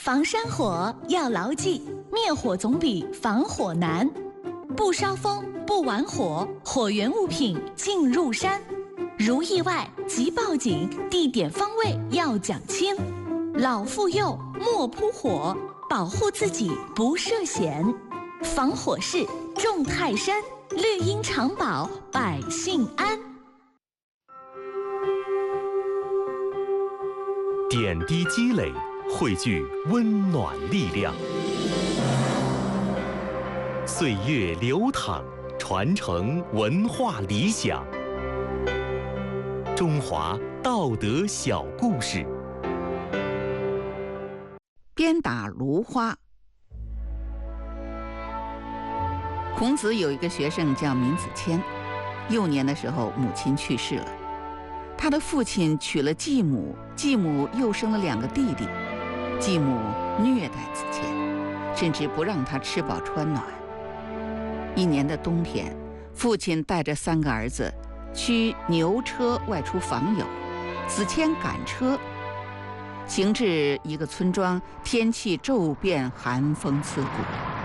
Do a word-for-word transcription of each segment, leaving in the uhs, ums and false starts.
防山火要牢记，灭火总比防火难。不烧风，不玩火，火源物品进入山。如意外即报警，地点方位要讲清。老妇幼莫扑火，保护自己不涉险。防火势众泰山，绿荫长保百姓安。 点滴积累，汇聚温暖力量。岁月流淌，传承文化理想。中华道德小故事。 鞭打芦花。孔子有一个学生叫闵子骞，幼年的时候母亲去世了，他的父亲娶了继母，继母又生了两个弟弟，继母虐待子骞，甚至不让他吃饱穿暖。一年的冬天，父亲带着三个儿子驱牛车外出访友，子骞赶车，行至一个村庄，天气骤变，寒风刺骨。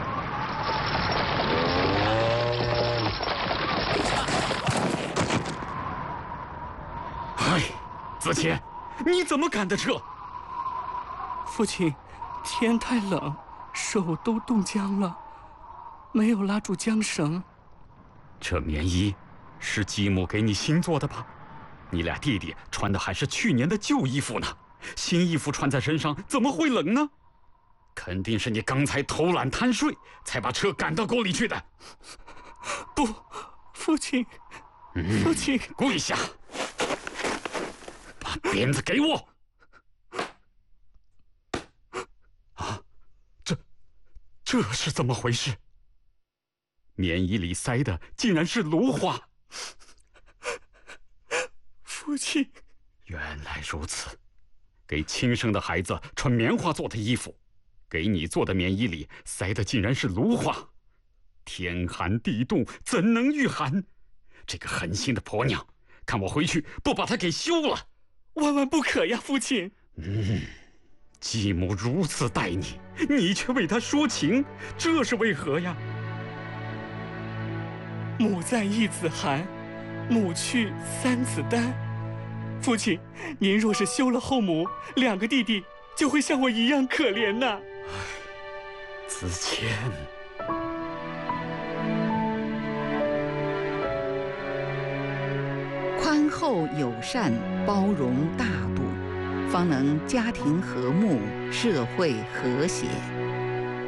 哎，子骞，你怎么赶的车？ 父亲，天太冷，手都冻僵了，没有拉住缰绳。 这棉衣是继母给你新做的吧？你俩弟弟穿的还是去年的旧衣服呢，新衣服穿在身上怎么会冷呢？肯定是你刚才偷懒贪睡，才把车赶到沟里去的。 不，父亲， 嗯、 父亲， 跪下，把鞭子给我。啊，这这是怎么回事？棉衣里塞的竟然是芦花。 父亲， 原来如此，给亲生的孩子穿棉花做的衣服，给你做的棉衣里塞的竟然是芦花。天寒地冻，怎能御寒？这个狠心的婆娘，看我回去不把她给休了！ 万万不可呀，父亲！ 嗯，继母如此待你，你却为她说情，这是为何呀？ 母在一子寒，母去三子丹。父亲，您若是休了后母，两个弟弟就会像我一样可怜呐。 子骞， 宽厚友善，包容大度，方能家庭和睦，社会和谐。